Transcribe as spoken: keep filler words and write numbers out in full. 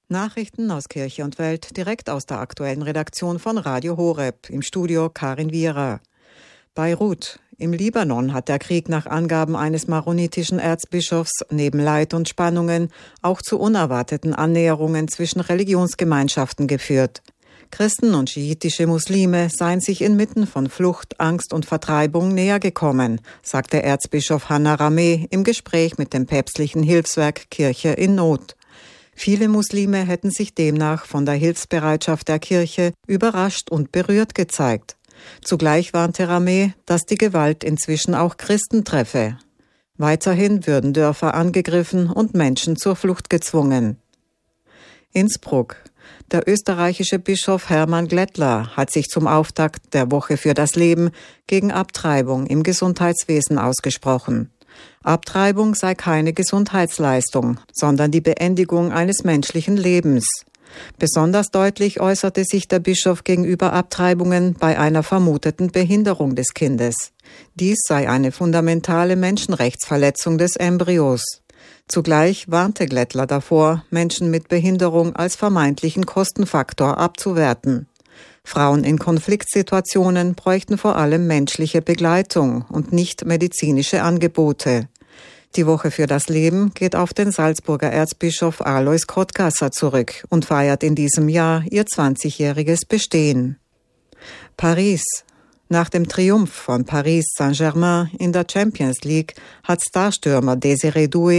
Nachrichten aus Kirche und Welt direkt aus der aktuellen Redaktion von Radio Horeb, im Studio Karin Wierer. Beirut. Im Libanon hat der Krieg nach Angaben eines maronitischen Erzbischofs neben Leid und Spannungen auch zu unerwarteten Annäherungen zwischen Religionsgemeinschaften geführt. Christen und schiitische Muslime seien sich inmitten von Flucht, Angst und Vertreibung näher gekommen, sagte Erzbischof Hanna Rameh im Gespräch mit dem päpstlichen Hilfswerk Kirche in Not. Viele Muslime hätten sich demnach von der Hilfsbereitschaft der Kirche überrascht und berührt gezeigt. Zugleich warnte Rameh, dass die Gewalt inzwischen auch Christen treffe. Weiterhin würden Dörfer angegriffen und Menschen zur Flucht gezwungen. Innsbruck. Der österreichische Bischof Hermann Glättler hat sich zum Auftakt der Woche für das Leben gegen Abtreibung im Gesundheitswesen ausgesprochen. Abtreibung sei keine Gesundheitsleistung, sondern die Beendigung eines menschlichen Lebens. Besonders deutlich äußerte sich der Bischof gegenüber Abtreibungen bei einer vermuteten Behinderung des Kindes. Dies sei eine fundamentale Menschenrechtsverletzung des Embryos. Zugleich warnte Glättler davor, Menschen mit Behinderung als vermeintlichen Kostenfaktor abzuwerten. Frauen in Konfliktsituationen bräuchten vor allem menschliche Begleitung und nicht medizinische Angebote. Die Woche für das Leben geht auf den Salzburger Erzbischof Alois Kottgasser zurück und feiert in diesem Jahr ihr zwanzigjähriges Bestehen. Paris. Nach dem Triumph von Paris Saint-Germain in der Champions League hat Starstürmer Désiré Doué